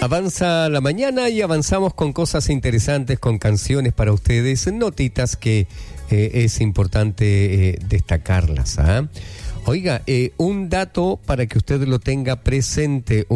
Avanza la mañana y avanzamos con cosas interesantes, con canciones para ustedes, notitas que es importante destacarlas. Oiga, un dato para que usted lo tenga presente,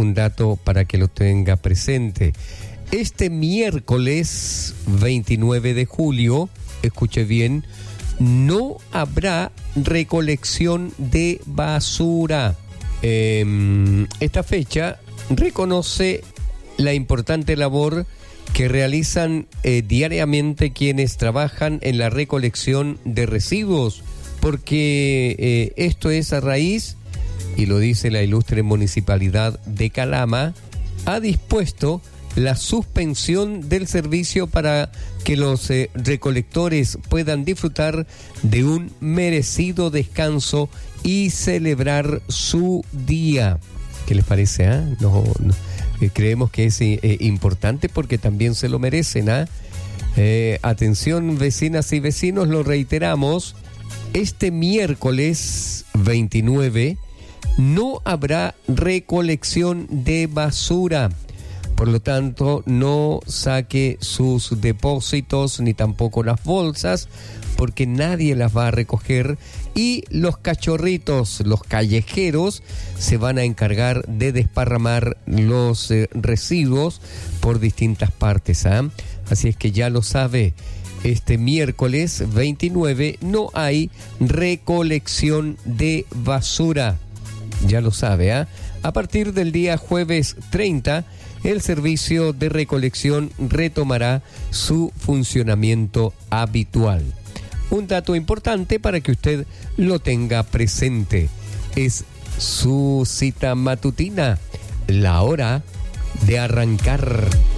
Este miércoles 29 de julio, escuche bien, no habrá recolección de basura. Esta fecha reconoce la importante labor que realizan diariamente quienes trabajan en la recolección de residuos, porque esto es a raíz, y lo dice la ilustre Municipalidad de Calama, ha dispuesto la suspensión del servicio para que los recolectores puedan disfrutar de un merecido descanso y celebrar su día. ¿Qué les parece? Creemos que es importante porque también se lo merecen. Atención, vecinas y vecinos, lo reiteramos, este miércoles 29 no habrá recolección de basura. Por lo tanto, no saque sus depósitos ni tampoco las bolsas, porque nadie las va a recoger y los cachorritos, los callejeros, se van a encargar de desparramar los residuos por distintas partes. Así es que ya lo sabe, este miércoles 29 no hay recolección de basura. Ya lo sabe, A partir del día jueves 30, el servicio de recolección retomará su funcionamiento habitual. Un dato importante para que usted lo tenga presente es su cita matutina, la hora de arrancar.